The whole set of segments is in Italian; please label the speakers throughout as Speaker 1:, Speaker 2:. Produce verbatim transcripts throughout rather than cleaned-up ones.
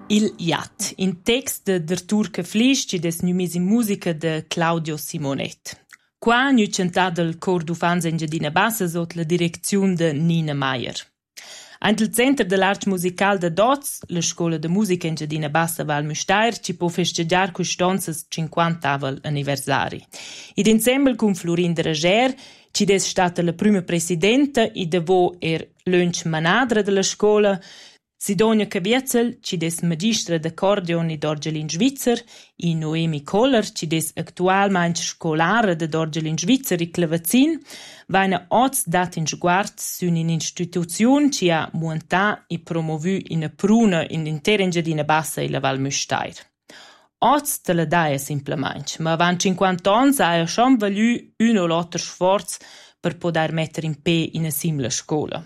Speaker 1: Il Jat, in text de Artur Caflisch chi des numis in musica de Claudio Simonet. Qua nu cantà del cor d'ufans Engiadina Bassa sot la direcziun de Nina Meier. Ant il Centre dell'Art Musical de Doz, la Scola de Musica Engiadina Bassa Val Müstair, ci può festegiar quist'onzas cinquantavel anniversari. Id insieme con Florin de Rager, ci des stata la prima presidenta, i devo er lunch manadra della scola, Sidonia Cavietzel, ci des magistra d'accordion i d'Orgelin Svizzer, i Noemi Kohler, ci des actualmein scolara de d'Orgelin Svizzer i clavazin, vaina oz dat in sguard sun in instituziun ci ha muantà i promovu in a pruna in intera Engiadina Bassa e la Val Müstair. Oz te la daia simplemente, ma van cinquanta ans ha schon valu un o l'altro sforz per poder metter in pe in a simla scola.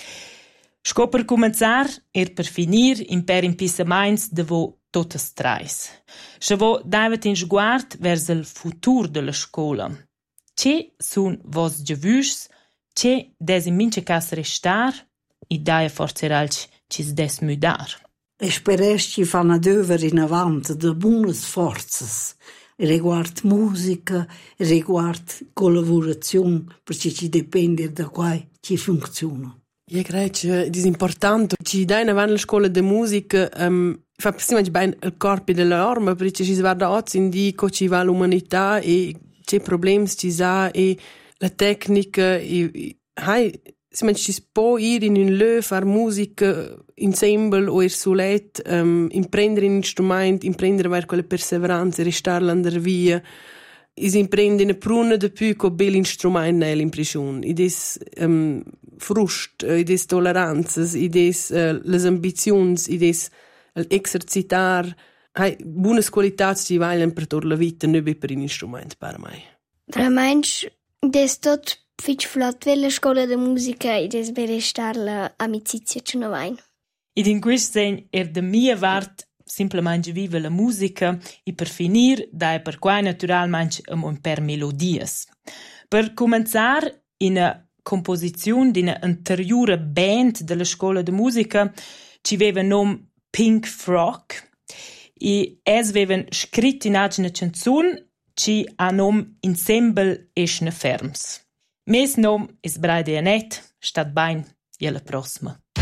Speaker 1: Sco per començar er per finir in per impissamains de vo totes trais. Se vo davet in sguard vers el futur de la scola. Ce sun vos giavüs, ce des in mince cas restar, i daia forzeralc cis des müdar.
Speaker 2: Esperes ci fan ad över in avant de buonas forzas, riguard musica, riguard collaborazione, perché ci dipende da quai ci funziona.
Speaker 3: Io credo che è importante. Ci dai in avanti la scuola di musica, um, fa precisamente bene il corpo della orma, perché ci si guarda oggi in dico, ci va l'umanità e c'è problemi, ci sa, e la tecnica, e, hai, si si può ir in un lieu, fare musica insieme o ir solet, um, imprendere un strumento, imprendere avere quella perseveranza, restare l'andare via, e si imprende una pruna di più con belli strumenti nell'impressione. Ed è um, frust, ed è tolleranza, ed è uh, le ambizioni, ed è l'esercitar, hai buone qualità che valgono per tutta la vita, non per un strumento per me.
Speaker 4: Per me è tutto fitch flott, la scuola di musica ed è per restare l'amicizia che non vai.
Speaker 1: Ed in questo senso è da mia parte simplemente vive la musica e per finir dai per qua naturalmente un per melodies. Per cominciare in una composizione di una anteriore band della scuola di musica ci aveva nome Pink Frog e es avevano scritto in una canzone ci ha nome Ensemble Eschne Ferms. Mes nome è Braide Anet, stat bain e alla prossima.